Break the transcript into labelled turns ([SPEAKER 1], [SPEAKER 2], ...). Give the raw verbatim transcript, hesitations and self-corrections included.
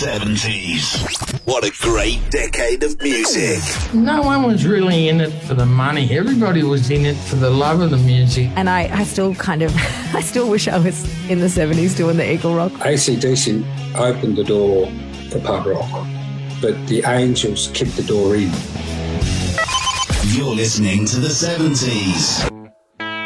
[SPEAKER 1] seventies. What a great decade of music.
[SPEAKER 2] No one was really in it for the money. Everybody was in it for the love of the music.
[SPEAKER 3] And I, I still kind of, I still wish I was in the seventies doing the Eagle Rock.
[SPEAKER 4] A C D C opened the door for pub rock, but the Angels kicked the door in.
[SPEAKER 1] You're listening to the seventies.